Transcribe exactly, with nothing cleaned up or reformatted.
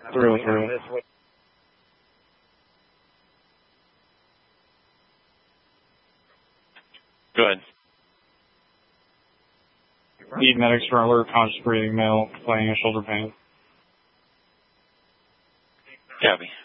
Through and through. Go ahead. Need medics for alert conscious breathing male complaining of shoulder pain. Copy.